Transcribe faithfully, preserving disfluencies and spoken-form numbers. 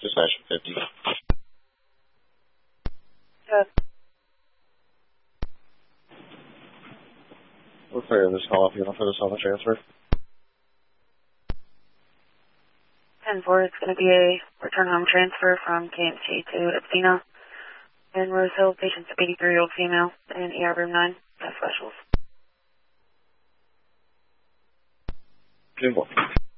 Dispatch fifty. Yes. We're clear this call if you want to put us on the transfer. ten four, it's going to be a return home transfer from K M C to Encino. In Rose Hill, patient's an eighty-three-year-old female in E R room nine, test specials. ten four.